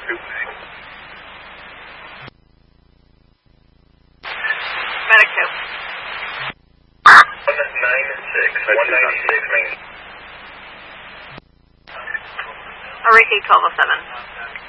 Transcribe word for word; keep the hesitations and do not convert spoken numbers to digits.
Medic two. one ninety-six, one ninety-six, main. Ariki twelve oh seven.